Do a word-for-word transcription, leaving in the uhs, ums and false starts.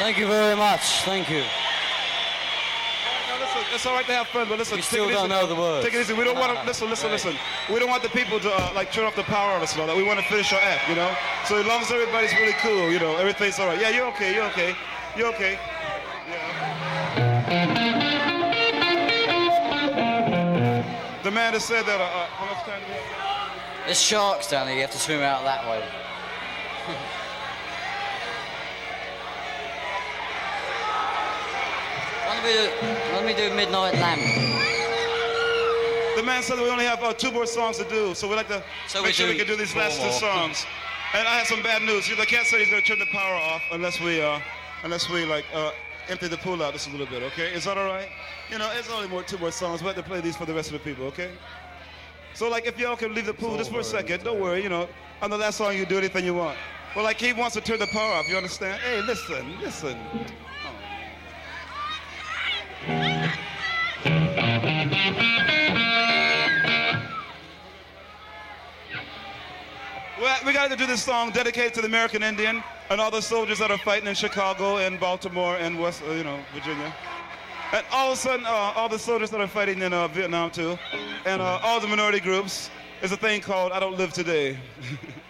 Thank you very much. Thank you. No, listen, it's all right to have fun, but listen. We still take it don't easy. know the words. Take it easy. We don't want to listen, listen, Right. listen. We don't want the people to uh, like turn off the power on us and all that. We want to finish our act, you know. So as long as everybody's really cool, you know, everything's all right. Yeah, you're okay. You're okay. You're okay. Yeah. The man has said that. Uh, uh, how much time do we have? There's sharks down there. You have to swim out that way. Why don't we do, why don't we do Midnight Lamp? The man said that we only have uh, two more songs to do, so we'd like to So make we sure do we can do these four last two more. songs. And I have some bad news. The cat said he's going to turn the power off unless we, uh, unless we like uh, empty the pool out just a little bit. Okay, is that all right? You know, it's only more two more songs. We have to play these for the rest of the people. Okay. So like, if y'all can leave the pool just for a second, don't worry. You know, on the last song you do anything you want. Well, like he wants to turn the power off. You understand? Hey, listen, listen. Well, we got to do this song dedicated to the American Indian and all the soldiers that are fighting in Chicago and Baltimore and West, uh, you know, Virginia. And all of a sudden, uh, all the soldiers that are fighting in uh, Vietnam too, and uh, all the minority groups. There's a thing called I Don't Live Today.